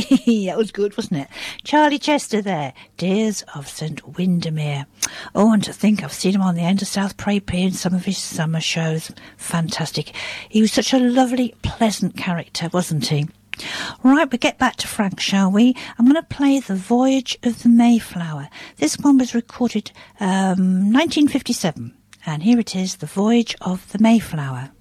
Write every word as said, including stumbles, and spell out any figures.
That was good, wasn't it? Charlie Chester there, Dears of St Windermere. Oh, and to think I've seen him on the end of South Prey Pier in some of his summer shows. Fantastic. He was such a lovely, pleasant character, wasn't he? Right, we'll get back to Frank, shall we? I'm going to play The Voyage of the Mayflower. This one was recorded um, nineteen fifty-seven. And here it is, The Voyage of the Mayflower.